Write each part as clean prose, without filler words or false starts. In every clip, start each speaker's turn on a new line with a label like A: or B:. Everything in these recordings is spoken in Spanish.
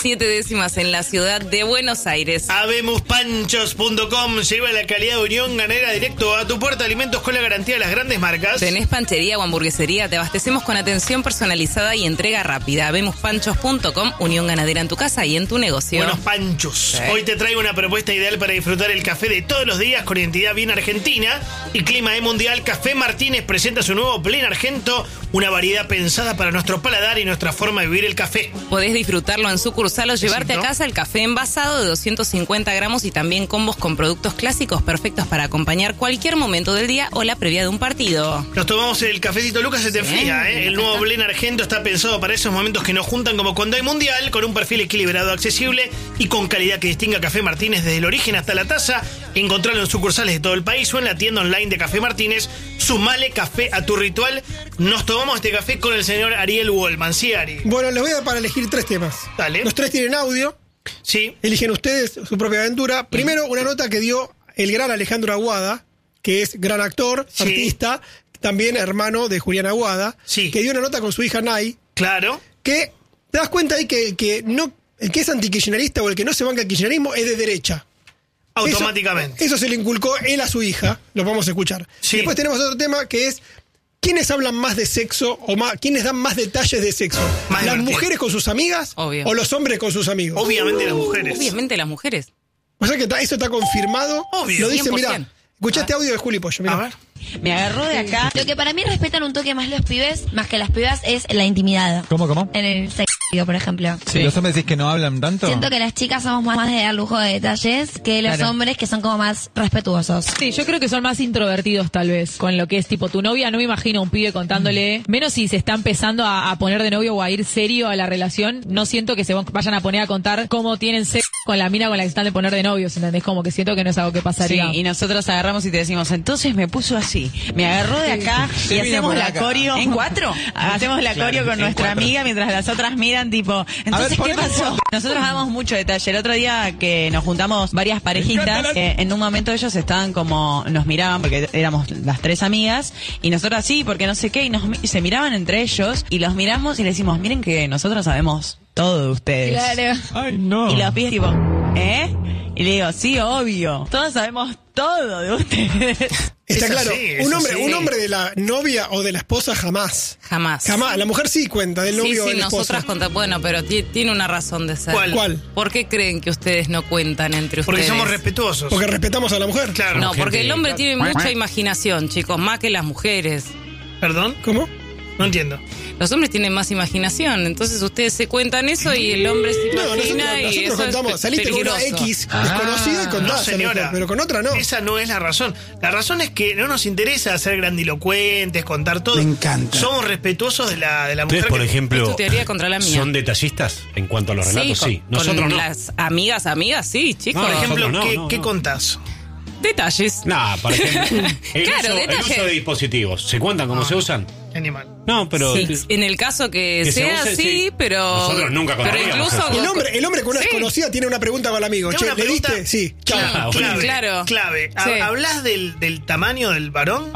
A: 7 décimas en la ciudad de Buenos Aires.
B: Habemospanchos.com lleva la calidad de Unión Ganadera directo a tu puerta. Alimentos con la garantía de las grandes marcas.
A: ¿Tenés panchería o hamburguesería? Te abastecemos con atención personalizada y entrega rápida. Habemospanchos.com, Unión Ganadera en tu casa y en tu negocio.
B: Buenos panchos. Sí. Hoy te traigo una propuesta ideal para disfrutar el café de todos los días con identidad bien argentina y clima de mundial. Café Martínez presenta su nuevo Blend Argento, una variedad pensada para nuestro paladar y nuestra forma de vivir el café.
A: Podés disfrutarlo en sucursal o llevarte a casa el café envasado de 250 gramos y también combos con productos clásicos perfectos para acompañar cualquier momento del día o la previa de un partido.
B: Nos tomamos el cafecito, Lucas, se te enfría, ¿eh? El nuevo Blend Argento está pensado para esos momentos que nos juntan como cuando hay mundial, con un perfil equilibrado, accesible y con calidad que distinga Café Martínez desde el origen hasta la taza. Encontrarlo en sucursales de todo el país o en la tienda online de Café Martínez. Sumale café a tu ritual. Nos tomamos este café con el señor Ariel Wallman. Sí, Ari.
C: Bueno, les voy a dar para elegir 3 temas.
B: Dale.
C: Los 3 tienen audio.
B: Sí.
C: Eligen ustedes su propia aventura. Primero, una nota que dio el gran Alejandro Aguada, que es gran actor, sí, artista, también hermano de Julián Aguada,
B: sí,
C: que dio una nota con su hija Nay.
B: Claro.
C: Que te das cuenta ahí que no, el que es antikirchnerista o el que no se banca el kirchnerismo es de derecha.
B: Automáticamente.
C: Eso se le inculcó él a su hija. Lo vamos a escuchar. Sí. Después tenemos otro tema que es: ¿quiénes hablan más de sexo o más, quiénes dan más detalles de sexo?
B: Más
C: ¿Las
B: divertido.
C: mujeres con sus amigas?
A: Obvio.
C: ¿O los hombres con sus amigos?
B: Obviamente las mujeres.
A: Obviamente las mujeres.
C: O sea que eso está confirmado.
B: Obvio.
C: Lo dice,
A: 100%.
C: mirá. Escuchaste audio de Juli Pollo, mirá.
B: A ver.
D: Me agarró de acá. Lo que para mí respetan un toque más los pibes, más que las pibas, es la intimidad.
E: ¿Cómo?
D: En el sexo, por ejemplo.
E: Sí. ¿Los hombres decís que no hablan tanto?
D: Siento que las chicas somos más de dar lujo de detalles que los hombres, que son como más respetuosos.
F: Sí, yo creo que son más introvertidos tal vez, con lo que es tipo tu novia. No me imagino un pibe contándole, menos si se está empezando a poner de novio o a ir serio a la relación. No siento que se vayan a poner a contar cómo tienen sexo con la mina con la que están de poner de novios, ¿entendés? Como que siento que no es algo que pasaría.
G: Sí, y nosotros agarramos y te decimos, entonces me puso así, me agarró de acá y hacemos la coreo. ¿En 4? Hacemos la coreo con nuestra amiga mientras las otras miran tipo, entonces ¿qué pasó? Nosotros damos mucho detalle. El otro día que nos juntamos varias parejitas, en un momento ellos estaban como, nos miraban porque éramos las 3 amigas y nosotros así, porque no sé qué, y se miraban entre ellos y los miramos y le decimos, miren que nosotros sabemos todo de ustedes.
D: Claro.
E: Ay, no.
G: Y los pibes tipo, ¿eh? Y le digo, sí, obvio, todos sabemos todo de ustedes.
C: Está
B: Eso
C: claro,
B: sí,
C: un hombre de la novia o de la esposa jamás.
A: Jamás.
C: La mujer sí cuenta del novio o de la esposa.
A: Nosotras contamos. Bueno, pero tiene una razón de ser.
C: ¿Cuál?
A: ¿Por qué creen que ustedes no cuentan entre ustedes?
B: Porque somos respetuosos.
C: Porque respetamos a la mujer.
B: Claro.
A: No, porque el hombre tiene mucha imaginación, chicos, más que las mujeres.
B: ¿Perdón?
C: ¿Cómo?
B: No entiendo.
A: Los hombres tienen más imaginación, entonces ustedes se cuentan eso y el hombre se imagina y
C: nosotros
A: eso
C: contamos,
A: es
C: saliste con una
A: peligroso.
C: X desconocida y contás,
B: no, señora,
C: pero con otra no.
B: Esa no es la razón. La razón es que no nos interesa ser grandilocuentes, contar todo.
H: Me encanta.
B: Somos respetuosos de la mujer.
I: Ustedes, por
A: Es
I: ejemplo,
A: tu teoría contra la mía.
I: ¿son detallistas en cuanto a los relatos? Sí. Nosotros
A: con
I: no.
A: las amigas, sí, chicos.
B: Por ejemplo,
I: nosotros
B: ¿qué contás?
A: Detalles.
I: No, por ejemplo, el
A: Claro,
I: uso
A: detalles.
I: de dispositivos. ¿Se cuentan cómo se usan?
B: Animal.
I: No, pero...
A: Sí, en el caso que sea
I: use,
A: así,
I: sí.
A: pero...
I: Nosotros nunca
A: pero
I: contaríamos
A: incluso...
I: eso.
C: El hombre con una
A: Sí.
C: desconocida tiene una pregunta con el amigo.
B: Tengo
C: Che,
B: una
C: ¿le
B: pregunta.
C: diste? Sí. Chao.
A: Claro.
B: Clave.
A: Sí.
B: ¿Hablas del tamaño del varón?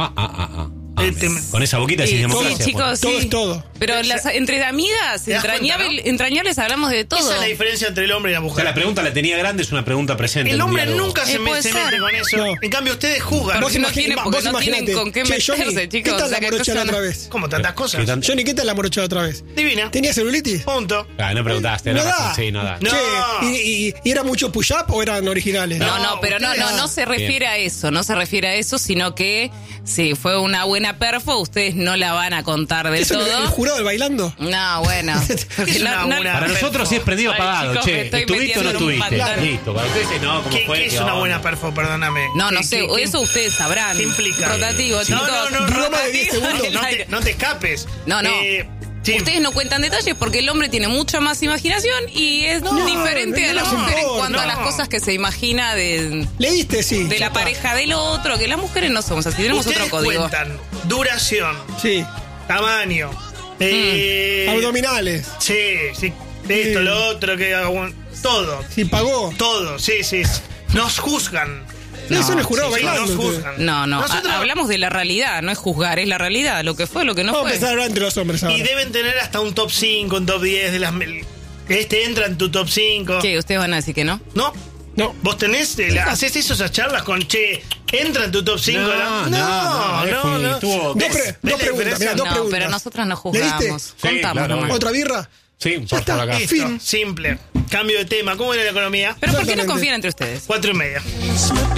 I: Con esa boquita
A: Sí,
I: sin democracia.
A: sí, chicos,
C: Todo
A: sí.
C: es todo.
A: Pero entre amigas
B: ¿Te das cuenta,
A: entrañables hablamos de todo.
B: Esa es la diferencia entre el hombre y la
I: O
B: mujer.
I: sea, la pregunta la tenía grande, es una pregunta presente.
B: El
I: en un
B: hombre
I: diálogo.
B: nunca se
A: puede
B: mete
A: ser.
B: con eso.
C: No.
B: En cambio, ustedes juzgan.
A: Porque no tienen
C: imaginate.
A: con qué
C: Che,
A: meterse,
C: Johnny,
A: chicos.
C: ¿qué tal
A: O sea,
C: la
A: que
C: morochada
A: cosa
C: otra
A: no-
C: vez?
B: Como tantas cosas.
C: Johnny, ¿qué tal la morochada otra vez?
B: Divina.
C: ¿Tenía celulitis?
B: Punto.
I: No preguntaste,
C: No
I: no
C: da.
I: Sí, no da.
B: No.
C: Che, ¿y era mucho push-up o eran originales?
A: No, pero no se refiere
I: Bien.
A: a eso, no se refiere a eso, sino que si fue una buena perfo, ustedes no la van a contar del
C: ¿Eso el
A: todo.
C: jurado del bailando?
A: No, bueno. Porque
B: Es una buena-
I: Para nosotros sí es prendido
A: Ay,
I: apagado,
A: chicos, me
I: che.
A: estoy
I: ¿Estuviste o no
A: metiendo en un
I: estuviste?
A: pantano.
I: Listo. Para ustedes no, ¿cómo
B: ¿Qué
I: fue?
B: es
I: ¿Qué
B: una
I: onda?
B: buena perfo? Perdóname.
A: No
B: ¿Qué-
A: sé,
B: qué-
A: eso ustedes sabrán.
B: ¿Qué implica?
A: Rotativo, chicos.
B: No,
C: Broma de 10 segundos.
B: No te escapes.
A: No.
B: Sí.
A: Ustedes no cuentan detalles porque el hombre tiene mucha más imaginación y es diferente a la
C: no
A: mujer en
C: importa,
A: cuanto a
B: no.
A: las cosas que se imagina de
C: ¿Le diste? Sí.
A: la
C: ya está.
A: pareja del otro, que las mujeres no somos así, tenemos
B: Ustedes
A: otro código.
B: cuentan duración,
C: Sí.
B: tamaño,
C: Abdominales.
B: sí, esto, lo otro, todo,
C: Sí, pagó.
B: todo, sí. Nos juzgan.
C: Eso no es jurado
B: Sí,
C: bailando.
B: nos
C: ustedes.
B: juzgan.
A: No,
B: Nosotros-
A: hablamos de la realidad, no es juzgar, es la realidad, lo que fue, lo que no
C: Vamos a
A: fue.
C: empezar a hablar entre los hombres ahora.
B: Y deben tener hasta un top 5, un top 10 de las Este entra en tu top 5.
A: ¿Qué? ¿Ustedes van a decir que no?
B: No. ¿Vos tenés, haces esas charlas con, entra en tu top 5? No.
C: Dos preguntas, mirá, dos
A: No,
C: preguntas.
A: pero nosotros no
C: ¿Le
A: juzgamos.
C: diste?
A: Contamos
I: claro.
A: nomás.
C: ¿Otra birra?
I: Sí,
C: Ya
I: por
C: está.
I: acá.
B: Listo,
C: Fin.
B: simple. Cambio de tema. ¿Cómo era la economía?
A: Pero ¿por qué no
C: Exactamente.
A: confían entre ustedes?
B: 4:30.